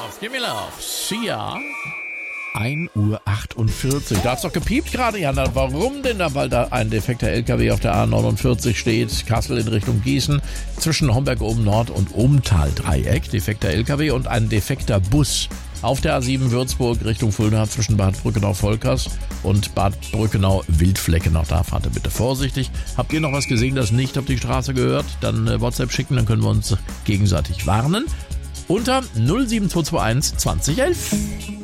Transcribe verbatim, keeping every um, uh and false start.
Love, give me love. Sia. ein Uhr achtundvierzig. Da hat's doch gepiept gerade, Jana. Warum denn da? Weil da ein defekter L K W auf der A neunundvierzig steht. Kassel in Richtung Gießen. Zwischen Homberg-Oben-Nord und Obental-Dreieck. Defekter L K W und ein defekter Bus. Auf der A sieben Würzburg Richtung Fulda zwischen Bad Brückenau-Volkers und Bad Brückenau-Wildflecken. Auch da fahrt ihr bitte vorsichtig. Habt ihr noch was gesehen, das nicht auf die Straße gehört? Dann äh, WhatsApp schicken, dann können wir uns gegenseitig warnen. Unter null sieben zwei zwei eins zwanzig elf.